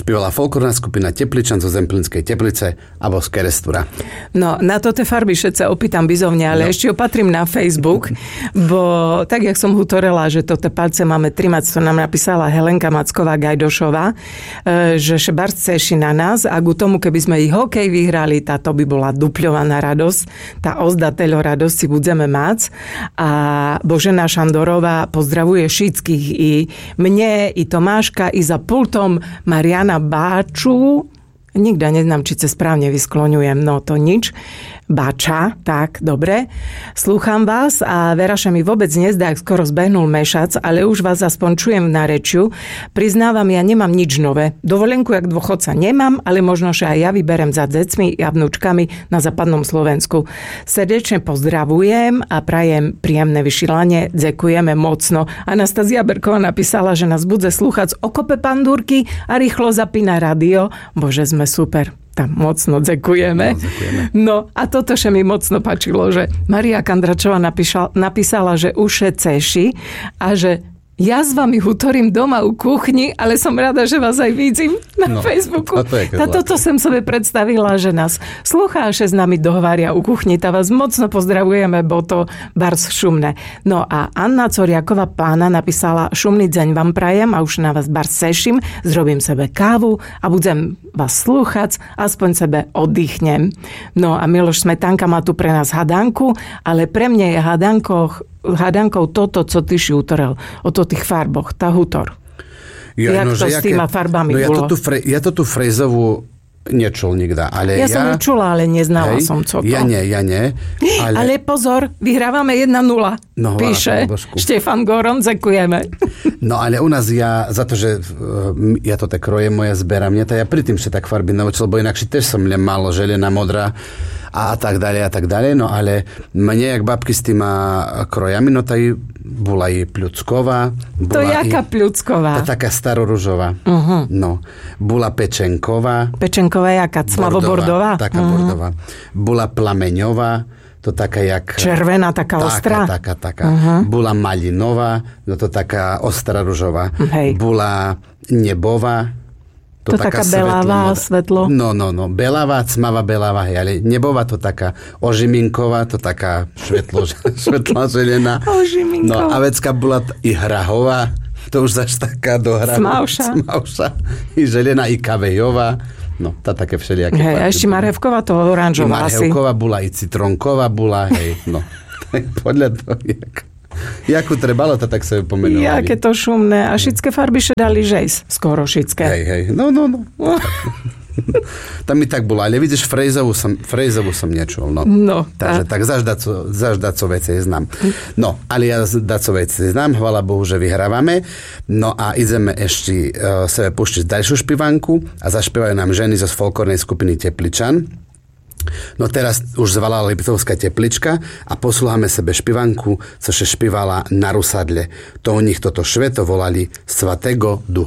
Špievala folklórna skupina Tepličan zo Zemplínskej Teplice alebo z Kerestura. No, na to tie farby všetce opýtam bizovne, ale ešte opatrím na Facebook, bo tak, jak som hutorela, že toto palce máme trimať, to nám napísala Helenka Macková-Gajdošová, že šebar ceši na nás a ku tomu, keby sme ich hokej vyhrali, táto by bola dupľovaná radosť, tá ozdateľo radosť si budeme mať. A Božena Šandorová pozdravuje všetkých i mne, i Tomáška, i za pultom Mariana Báču. Nikda neznám, či sa správne vyskloňujem, no to nič. Bača, tak, dobre. Slúcham vás a Veraša mi vôbec nezdá, ak skoro zbehnul mešac, ale už vás aspoň čujem v narečiu. Priznávam, ja nemám nič nové. Dovolenku jak dôchodca nemám, ale možno, že aj ja vyberem za decmi a vnúčkami na západnom Slovensku. Srdečne pozdravujem a prajem príjemné vyšilanie. Ďakujeme mocno. Anastázia Berková napísala, že nás bude slúchať z okope pandúrky a rýchlo zapína radio. Bože, sme super. Tam mocno ďakujeme. No a toto sa mi mocno páčilo, že Maria Kandračová napísala, že uše ceši a že ja s vami hutorím doma u kuchni, ale som rada, že vás aj vidím na Facebooku. Toto som sobie predstavila, že nás slucháše s nami dohovária u kuchni. Tá vás mocno pozdravujeme, bo to bars šumné. No a Anna Coriaková pána napísala, šumný deň vám prajem a už na vás bars seším, zrobím sebe kávu a budem vás slúchať, aspoň sebe oddychnem. No a Miloš Smetanka má tu pre nás hadanku, ale pre mňa je hadankou toto, co ty si utorel. O to tých farboch, tá hutor. Jak to s týma farbami bolo? Ja to tú frezovú nečul nikda. Ale som nečula, ale neznala som, co to. Ja nie. Ale pozor, vyhrávame 1-0. No, píše Štefan Goron, ďakujeme. No ale u nás za to, že ja to tak krojem, moja zberám, ja pri tým sa tak farby naučil, bo inakšie tiež som málo želená, modrá a tak ďalej. No ale mne, jak babky s týma krojami, no taj bola i pľucková. To jaká pľucková? To taká staroružová. No. Bola pečenková. Pečenková jaká? Cmavo-bordová? Taká bordová. Bola plameňová. To taká jak... Červená, taká ostrá? Taká. Bola malinová. No to taká ostrá ružová. Bola nebová. To taká belavá, svetlo. No. Belavá, cmavá belavá, ale nebová to taká ožiminková, to taká svetla želená. Ožiminková. No a vecka bola i hrahová, to už zaš taká do Smavša. I želená, i kavejová. No, tá také všelijaké. A ešte marhevková, to oranžová asi. Marhevková bola, i citronková bola, no. Podľa toho, jakú trebalo to, tak sa ju pomenovali. Jaké to šumné. A všetké farby še dali žejs. Skoro všetké. Hej. No. Tam mi tak bolo. Ale vidíš, frejzovú som nečul. No. Takže tak zaždaco veci znam. No, ale ja daco veci znam. Hvala Bohu, že vyhrávame. No a ideme ešte sebe puštiť ďalšiu špivanku a zašpievajú nám ženy zo folklórnej skupiny Tepličan. No teraz už zvala Liptovská Teplička a poslúhame sebe špivanku, cože špívala na Rusadle. To u nich toto šveto volali Svatého Ducha.